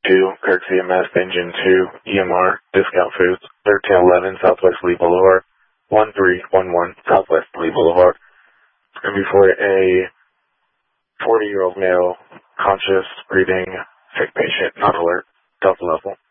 2, Kirk CMS, Engine 2, EMR, Discount Foods, 1311 Southwest Lee Boulevard, 1311 Southwest Lee Boulevard. And before a 40-year-old male, conscious, breathing, sick patient, not alert, Delta level.